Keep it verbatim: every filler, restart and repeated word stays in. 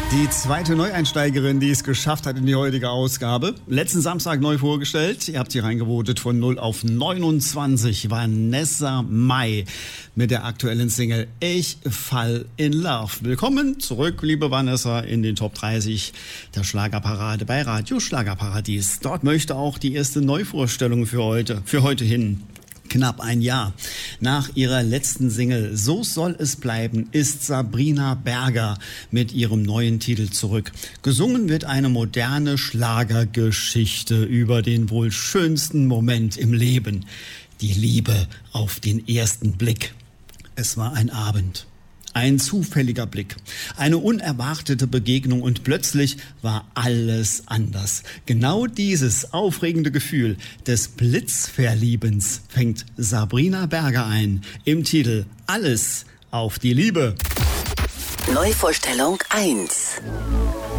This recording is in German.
Die zweite Neueinsteigerin, die es geschafft hat in die heutige Ausgabe. Letzten Samstag neu vorgestellt. Ihr habt sie reingevotet von null auf neunundzwanzig. Vanessa Mai mit der aktuellen Single Ich fall in Love. Willkommen zurück, liebe Vanessa, in den Top dreißig der Schlagerparade bei Radio Schlagerparadies. Dort möchte auch die erste Neuvorstellung für heute, für heute hin. Knapp ein Jahr nach ihrer letzten Single So soll es bleiben ist Sabrina Berger mit ihrem neuen Titel zurück. Gesungen wird eine moderne Schlagergeschichte über den wohl schönsten Moment im Leben. Die Liebe auf den ersten Blick. Es war ein Abend. Ein zufälliger Blick, eine unerwartete Begegnung und plötzlich war alles anders. Genau dieses aufregende Gefühl des Blitzverliebens fängt Sabrina Berger ein im Titel Alles auf die Liebe. Neuvorstellung eins.